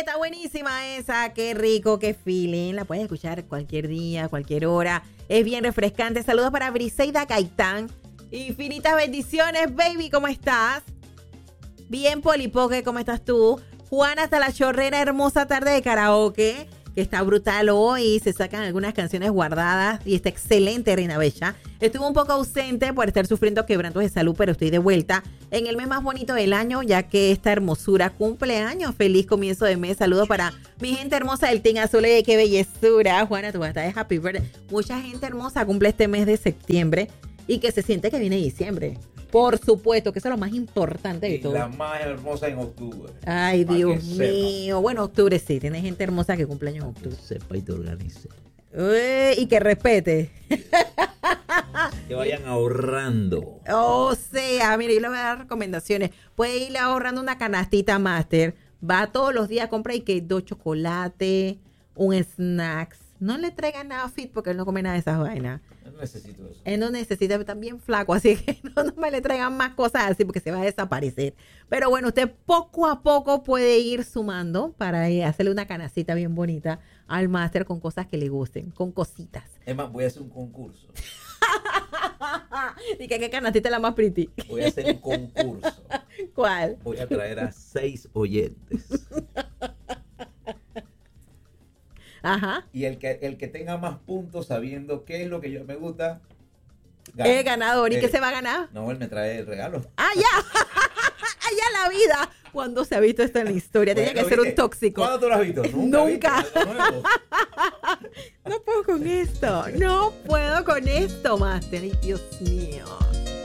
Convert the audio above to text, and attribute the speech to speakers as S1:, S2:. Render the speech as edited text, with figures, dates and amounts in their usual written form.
S1: está buenísima esa. Qué rico, qué feeling. La puedes escuchar cualquier día, cualquier hora. Es bien refrescante. Saludos para Briseida Gaitán. Infinitas bendiciones, baby. ¿Cómo estás? Bien, Polipoque, ¿cómo estás tú? Juana hasta la chorrera, hermosa tarde de karaoke, que está brutal hoy. Se sacan algunas canciones guardadas y está excelente, Reina Bella. Estuve un poco ausente por estar sufriendo quebrantos de salud, pero estoy de vuelta en el mes más bonito del año, ya que esta hermosura cumple años. Feliz comienzo de mes. Saludos para mi gente hermosa del Team Azul. ¡Qué bellezura! Juana, tú vas a estar de happy birthday. Mucha gente hermosa cumple este mes de septiembre y que se siente que viene diciembre. Por supuesto, que eso es lo más importante de todo.
S2: La más hermosa en octubre.
S1: Ay, Dios mío. Bueno, octubre sí. Tiene gente hermosa que cumple años en octubre.
S2: Que sepa y te organice.
S1: Y que respete.
S2: Que vayan ahorrando.
S1: O sea, mire, yo le voy a dar recomendaciones. Puede irle ahorrando una canastita Master. Va todos los días, compra y que 2 chocolates, un snacks. No le traigan nada fit porque él no come nada de esas vainas.
S2: No necesito eso.
S1: Él no necesita, estar bien flaco, así que no me le traigan más cosas así porque se va a desaparecer. Pero bueno, usted poco a poco puede ir sumando para hacerle una canacita bien bonita al máster con cosas que le gusten, con cositas.
S2: Es más, voy a hacer un concurso.
S1: ¿Y qué canastita es la más pretty?
S2: Voy a hacer un concurso.
S1: ¿Cuál?
S2: Voy a traer a 6 oyentes.
S1: Ajá.
S2: Y el que tenga más puntos sabiendo qué es lo que yo me gusta, gana.
S1: Es ganador. ¿Y qué se va a ganar?
S2: No, él me trae el regalo.
S1: ¡Ah, ya! ¡Ya la vida! ¿Cuándo se ha visto esto en la historia? Tenía que ser un tóxico.
S2: ¿Cuándo tú lo has visto?
S1: Nunca. No puedo con esto. No puedo con esto, Master. Ay, Dios mío.